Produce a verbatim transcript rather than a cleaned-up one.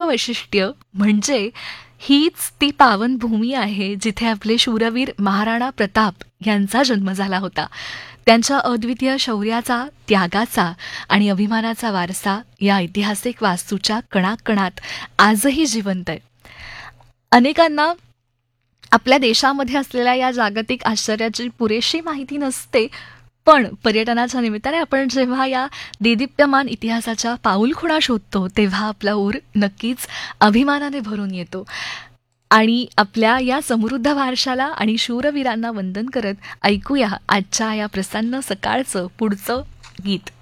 वैशिष्ट्य म्हणजे हीच ती पावनभूमी आहे जिथे आपले शूरवीर महाराणा प्रताप यांचा जन्म झाला होता. त्यांच्या अद्वितीय शौर्याचा, त्यागाचा आणि अभिमानाचा वारसा या ऐतिहासिक वास्तूच्या कणाकणात आजही जिवंत आहे. अनेकांना आपल्या देशामध्ये असलेल्या या जागतिक आश्चर्याची पुरेशी माहिती नसते, पण पर्यटनाच्या निमित्ताने आपण जेव्हा या देदीप्यमान इतिहासाच्या पाऊलखुणा शोधतो तेव्हा आपला ऊर नक्कीच अभिमानाने भरून येतो. आणि आपल्या या समृद्ध वारशाला आणि शूरवीरांना वंदन करत ऐकूया आजच्या या प्रसन्न सकाळचं पुढचं गीत.